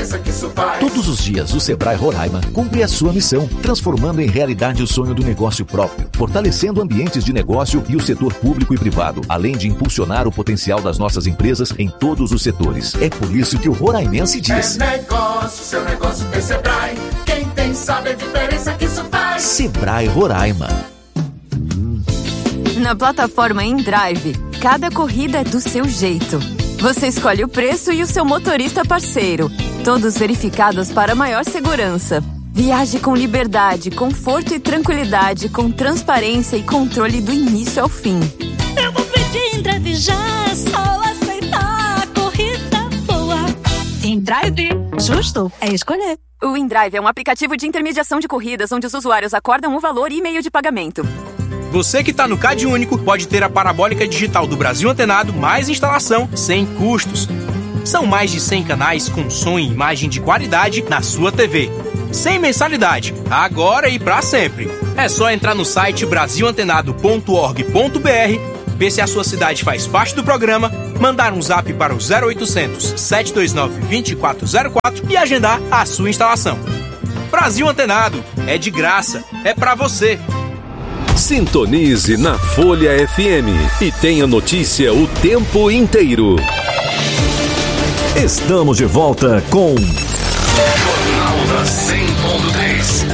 diferença que isso faz. Todos os dias, o Sebrae Roraima cumpre a sua missão, transformando em realidade o sonho do negócio próprio, fortalecendo ambientes de negócio e o setor público e privado, além de impulsionar o potencial das nossas empresas em todos os setores. É por isso que o roraimense diz: é negócio, seu negócio tem Sebrae. Quem tem sabe a diferença que isso faz. Sebrae Roraima. Na plataforma InDrive, cada corrida é do seu jeito. Você escolhe o preço e o seu motorista parceiro, todos verificados para maior segurança. Viaje com liberdade, conforto e tranquilidade, com transparência e controle do início ao fim. Eu vou pedir InDrive já, só aceitar a corrida boa. InDrive, justo é escolher. O InDrive é um aplicativo de intermediação de corridas onde os usuários acordam o valor e meio de pagamento. Você que está no CAD Único pode ter a parabólica digital do Brasil Antenado mais instalação sem custos. São mais de 100 canais com som e imagem de qualidade na sua TV. Sem mensalidade, agora e para sempre. É só entrar no site brasilantenado.org.br, ver se a sua cidade faz parte do programa, mandar um zap para o 0800 729 2404 e agendar a sua instalação. Brasil Antenado, é de graça, é para você. Sintonize na Folha FM e tenha notícia o tempo inteiro. Estamos de volta com Jornal da 100.3.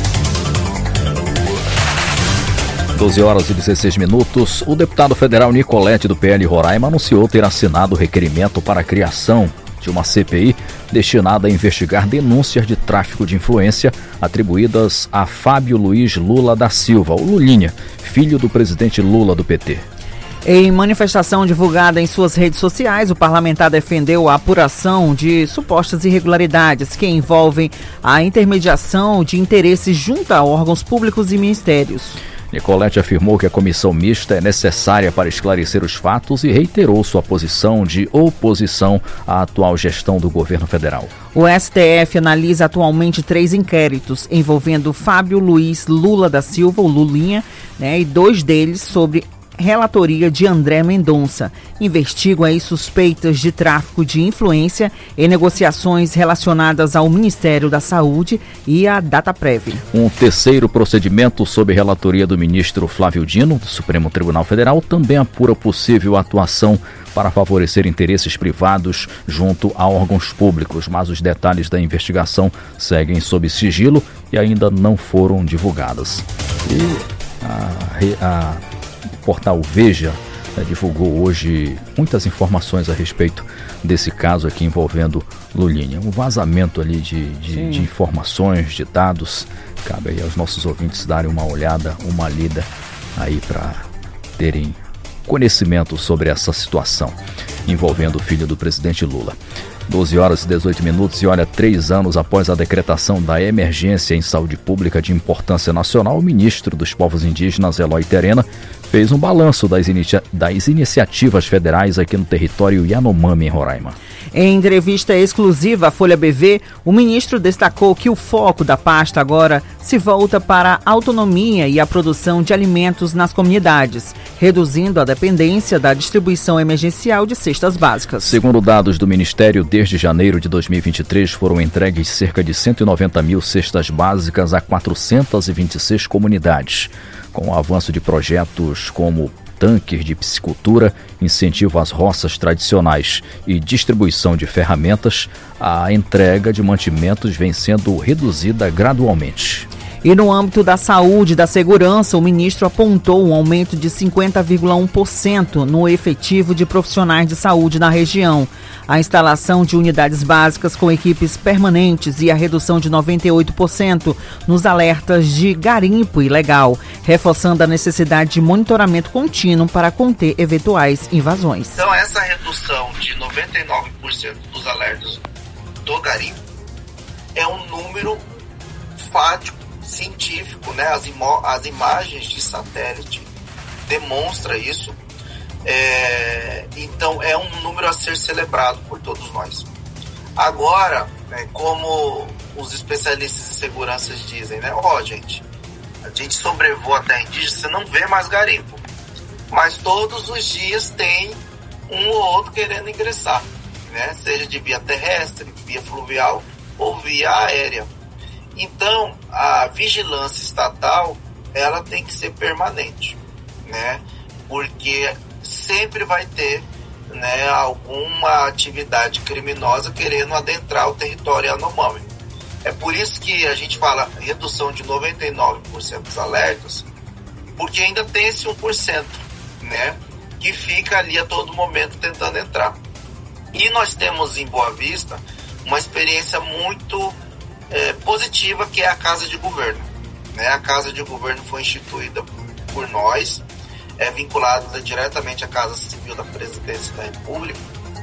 12h16. O deputado federal Nicolete, do PL Roraima, anunciou ter assinado o requerimento para a criação de uma CPI destinada a investigar denúncias de tráfico de influência atribuídas a Fábio Luiz Lula da Silva, o Lulinha, filho do presidente Lula do PT. Em manifestação divulgada em suas redes sociais, o parlamentar defendeu a apuração de supostas irregularidades que envolvem a intermediação de interesses junto a órgãos públicos e ministérios. Nicolete afirmou que a comissão mista é necessária para esclarecer os fatos e reiterou sua posição de oposição à atual gestão do governo federal. O STF analisa atualmente 3 inquéritos envolvendo Fábio Luiz Lula da Silva, o Lulinha, e 2 deles sobre relatoria de André Mendonça. Investigam aí suspeitas de tráfico de influência em negociações relacionadas ao Ministério da Saúde e à Dataprev. Um terceiro procedimento sob relatoria do ministro Flávio Dino, do Supremo Tribunal Federal, também apura possível atuação para favorecer interesses privados junto a órgãos públicos, mas os detalhes da investigação seguem sob sigilo e ainda não foram divulgados. E o portal Veja divulgou hoje muitas informações a respeito desse caso aqui envolvendo Lulinha. Um vazamento ali de informações, de dados. Cabe aí aos nossos ouvintes darem uma olhada, uma lida aí para terem conhecimento sobre essa situação envolvendo o filho do presidente Lula. 12h18 e olha, 3 anos após a decretação da emergência em saúde pública de importância nacional, o ministro dos Povos Indígenas, Eloy Terena, fez um balanço das iniciativas federais aqui no território Yanomami, em Roraima. Em entrevista exclusiva à Folha BV, o ministro destacou que o foco da pasta agora se volta para a autonomia e a produção de alimentos nas comunidades, reduzindo a dependência da distribuição emergencial de cestas básicas. Segundo dados do Ministério, desde janeiro de 2023 foram entregues cerca de 190 mil cestas básicas a 426 comunidades. Com o avanço de projetos como tanques de piscicultura, incentivo às roças tradicionais e distribuição de ferramentas, a entrega de mantimentos vem sendo reduzida gradualmente. E no âmbito da saúde e da segurança, o ministro apontou um aumento de 50,1% no efetivo de profissionais de saúde na região, a instalação de unidades básicas com equipes permanentes e a redução de 98% nos alertas de garimpo ilegal, reforçando a necessidade de monitoramento contínuo para conter eventuais invasões. Então, essa redução de 99% dos alertas do garimpo é um número fático, científico, né? As imagens de satélite demonstram isso. Então é um número a ser celebrado por todos nós. Agora, como os especialistas em segurança dizem, né? Gente, a gente sobrevoa a terra indígena, você não vê mais garimpo, mas todos os dias tem um ou outro querendo ingressar. né? Seja de via terrestre, via fluvial ou via aérea. Então, a vigilância estatal, ela tem que ser permanente, né? Porque sempre vai ter, né, alguma atividade criminosa querendo adentrar o território Yanomami. É por isso que a gente fala redução de 99% dos alertas, porque ainda tem esse 1%, né, que fica ali a todo momento tentando entrar. E nós temos em Boa Vista uma experiência muito positiva, que é a Casa de Governo, né? A Casa de Governo foi instituída por nós, é vinculada diretamente à Casa Civil da Presidência da República.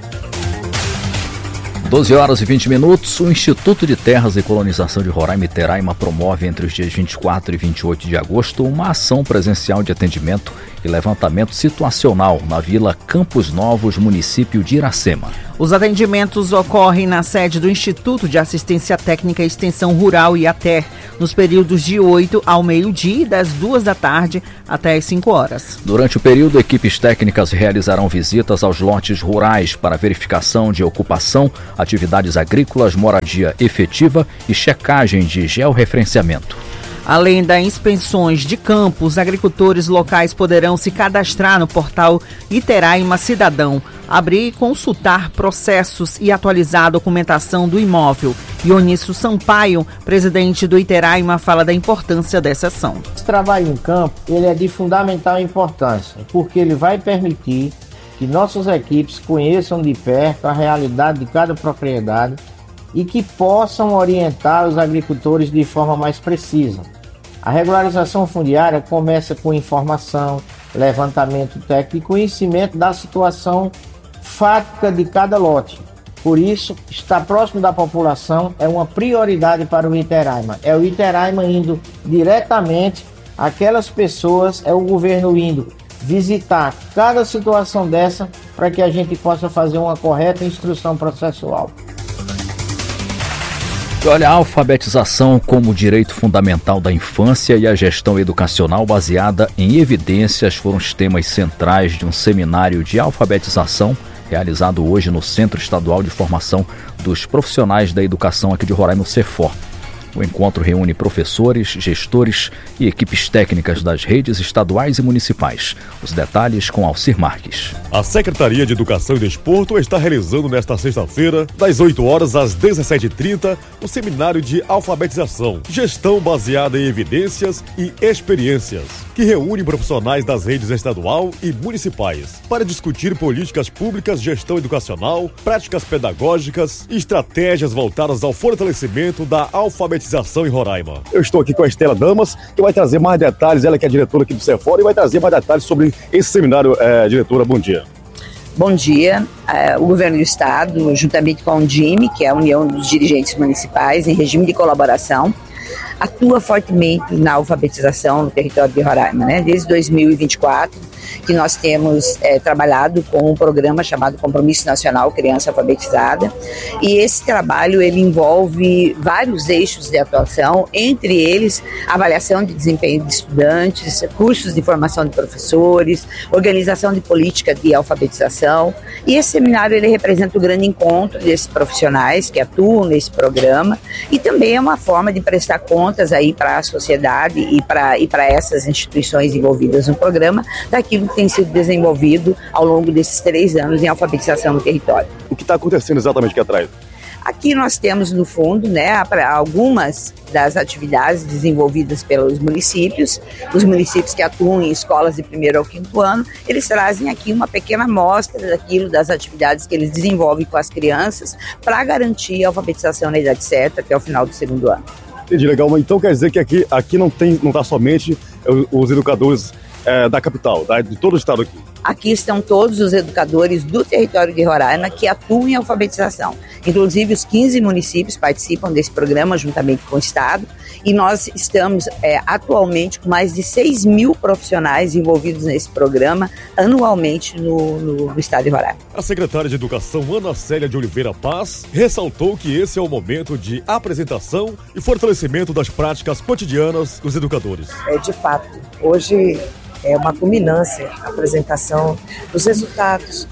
12 horas e 20 minutos, o Instituto de Terras e Colonização de Roraima e Teraima promove entre os dias 24 e 28 de agosto uma ação presencial de atendimento e levantamento situacional na Vila Campos Novos, município de Iracema. Os atendimentos ocorrem na sede do Instituto de Assistência Técnica e Extensão Rural IATER, nos períodos de 8 ao meio-dia e das 2 da tarde até as 5 horas. Durante o período, equipes técnicas realizarão visitas aos lotes rurais para verificação de ocupação, atividades agrícolas, moradia efetiva e checagem de georreferenciamento. Além das inspeções de campo, os agricultores locais poderão se cadastrar no portal Iteraima Cidadão, abrir e consultar processos e atualizar a documentação do imóvel. Ionício Sampaio, presidente do Iteraima, fala da importância dessa ação. Esse trabalho em campo ele é de fundamental importância, porque ele vai permitir que nossas equipes conheçam de perto a realidade de cada propriedade e que possam orientar os agricultores de forma mais precisa. A regularização fundiária começa com informação, levantamento técnico e conhecimento da situação fática de cada lote. Por isso, estar próximo da população é uma prioridade para o Iteraima. É o Iteraima indo diretamente àquelas pessoas, é o governo indo visitar cada situação dessa para que a gente possa fazer uma correta instrução processual. Olha, a alfabetização como direito fundamental da infância e a gestão educacional baseada em evidências foram os temas centrais de um seminário de alfabetização realizado hoje no Centro Estadual de Formação dos Profissionais da Educação aqui de Roraima, o CEFOR. O encontro reúne professores, gestores e equipes técnicas das redes estaduais e municipais. Os detalhes com Alcir Marques. A Secretaria de Educação e Desporto está realizando nesta sexta-feira, das 8 horas às 17h30, um seminário de alfabetização, gestão baseada em evidências e experiências, que reúne profissionais das redes estadual e municipais para discutir políticas públicas, gestão educacional, práticas pedagógicas e estratégias voltadas ao fortalecimento da alfabetização em Roraima. Eu estou aqui com a Estela Damas, que vai trazer mais detalhes, ela que é diretora aqui do CEFOR, e vai trazer mais detalhes sobre esse seminário. Diretora, bom dia. Bom dia. O Governo do Estado, juntamente com a UNDIME, que é a União dos Dirigentes Municipais, em regime de colaboração, atua fortemente na alfabetização no território de Roraima, né? Desde 2024, que nós temos trabalhado com um programa chamado Compromisso Nacional Criança Alfabetizada, e esse trabalho ele envolve vários eixos de atuação, entre eles avaliação de desempenho de estudantes, cursos de formação de professores, organização de política de alfabetização, e esse seminário ele representa o grande encontro desses profissionais que atuam nesse programa, e também é uma forma de prestar contas aí para a sociedade e para essas instituições envolvidas no programa, daquilo que tem sido desenvolvido ao longo desses 3 anos em alfabetização no território. O que está acontecendo exatamente aqui atrás? Aqui nós temos, no fundo, né, algumas das atividades desenvolvidas pelos municípios. Os municípios que atuam em escolas de 1º ao 5º ano, eles trazem aqui uma pequena amostra daquilo, das atividades que eles desenvolvem com as crianças para garantir a alfabetização na idade certa até o final do 2º ano. Entendi, legal. Mas então quer dizer que aqui não está somente os educadores da capital, de todo o estado aqui? Aqui estão todos os educadores do território de Roraima que atuam em alfabetização. Inclusive, os 15 municípios participam desse programa juntamente com o Estado, e nós estamos atualmente com mais de 6 mil profissionais envolvidos nesse programa anualmente no estado de Roraima. A secretária de Educação, Ana Célia de Oliveira Paz, ressaltou que esse é o momento de apresentação e fortalecimento das práticas cotidianas dos educadores. De fato, hoje é uma culminância a apresentação dos resultados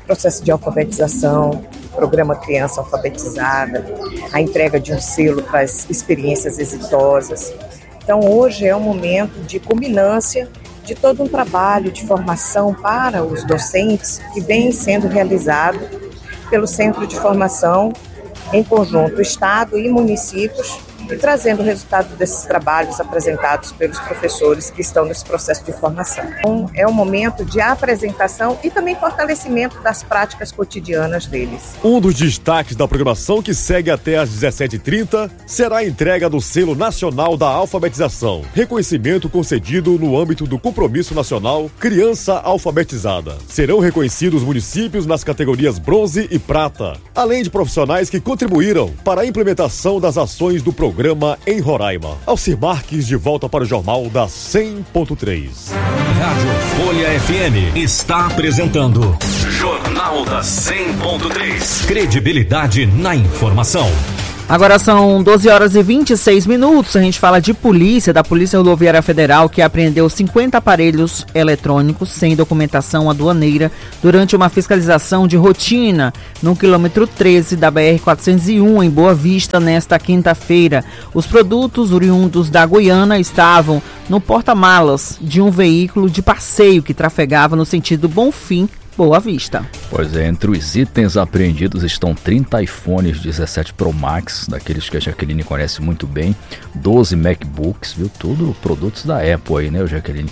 processo de alfabetização, programa Criança Alfabetizada, a entrega de um selo para as experiências exitosas. Então, hoje é um momento de culminância de todo um trabalho de formação para os docentes que vem sendo realizado pelo Centro de Formação, em conjunto Estado e municípios, e trazendo o resultado desses trabalhos apresentados pelos professores que estão nesse processo de formação. Então, é um momento de apresentação e também fortalecimento das práticas cotidianas deles. Um dos destaques da programação, que segue até às 17h30, será a entrega do Selo Nacional da Alfabetização, reconhecimento concedido no âmbito do Compromisso Nacional Criança Alfabetizada. Serão reconhecidos municípios nas categorias bronze e prata, além de profissionais que contribuíram para a implementação das ações do programa em Roraima. Alcir Marques, de volta para o Jornal da 100.3. Rádio Folha FM está apresentando Jornal da 100.3. Credibilidade na informação. Agora são 12 horas e 26 minutos. A gente fala de polícia, da Polícia Rodoviária Federal, que apreendeu 50 aparelhos eletrônicos sem documentação aduaneira durante uma fiscalização de rotina no quilômetro 13 da BR-401, em Boa Vista, nesta quinta-feira. Os produtos oriundos da Guiana estavam no porta-malas de um veículo de passeio que trafegava no sentido Bonfim, Boa Vista. Pois é, entre os itens apreendidos estão 30 iPhones 17 Pro Max, daqueles que a Jaqueline conhece muito bem, 12 MacBooks, viu? Tudo produtos da Apple aí, né, Jaqueline?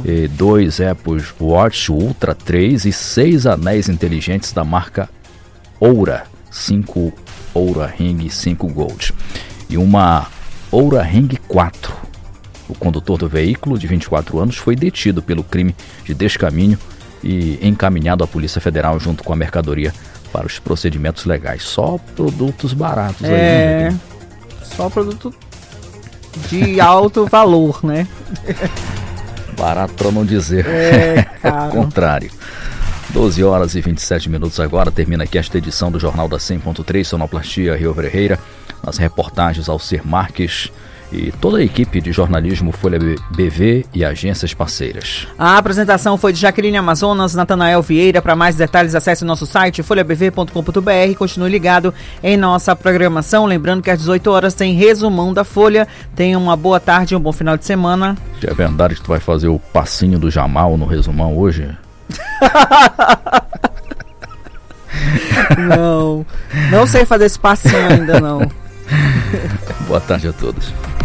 2 Apple Watch Ultra 3 e 6 anéis inteligentes da marca Oura, 5 Oura Ring 5 Gold e uma Oura Ring 4. O condutor do veículo, de 24 anos, foi detido pelo crime de descaminho e encaminhado à Polícia Federal junto com a mercadoria para os procedimentos legais. Só produtos baratos aí, né? Só produto de alto valor, né? Barato para não dizer o contrário. 12 horas e 27 minutos agora, termina aqui esta edição do Jornal da 100.3, Sonoplastia Rio Ferreira, nas reportagens Alcir Marques e toda a equipe de jornalismo Folha BV e agências parceiras. A apresentação foi de Jaqueline Amazonas, Natanael Vieira. Para mais detalhes, acesse o nosso site folhabv.com.br. Continue ligado em nossa programação. Lembrando que às 18 horas tem resumão da Folha. Tenha uma boa tarde e um bom final de semana. É verdade que tu vai fazer o passinho do Jamal no resumão hoje? Não sei fazer esse passinho ainda não. Boa tarde a todos.